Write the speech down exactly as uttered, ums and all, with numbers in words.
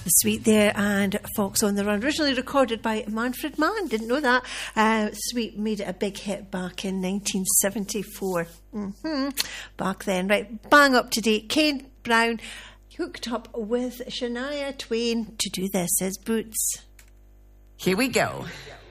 Sweet there, and Fox on the Run, originally recorded by Manfred Mann. Didn't know that. Uh, Sweet made it a big hit back in nineteen seventy-four. Mm-hmm. Back then, right, bang up to date. Kane Brown hooked up with Shania Twain to do This Is Boots. Here we go.